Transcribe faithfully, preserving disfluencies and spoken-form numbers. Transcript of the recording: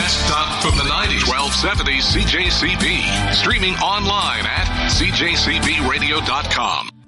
best stock from the nineties. twelve seventy C J C B. Streaming online at C J C B radio dot com.